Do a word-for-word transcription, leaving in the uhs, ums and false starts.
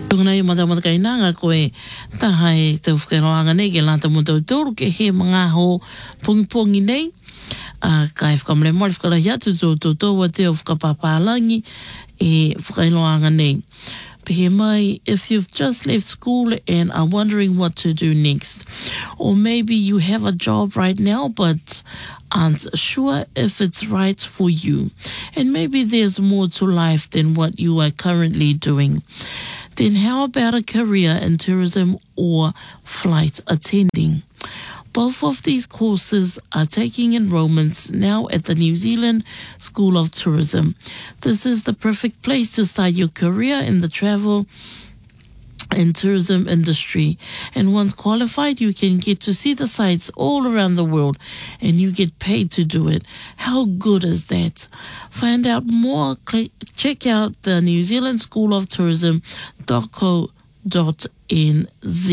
Tungna i mata mata kainanga koe tahai te whakairoanga nei ke lata mo tau tōru ke he mga ho pongi pongi nei. Uh, kai whakamale mori whakarahi atu tō tō tō wa te o whakapāpālangi e whakairoanga nei. Pehe mai, if you've just left school and are wondering what to do next, or maybe you have a job right now but aren't sure if it's right for you, and maybe there's more to life than what you are currently doing, then how about a career in tourism or flight attending? Both of these courses are taking enrollments now at the New Zealand School of Tourism. This is the perfect place to start your career in the travel and tourism industry. And once qualified, you can get to see the sights all around the world and you get paid to do it. How good is that? Find out more, click, check out the New Zealand School of Tourism dot co dot n z.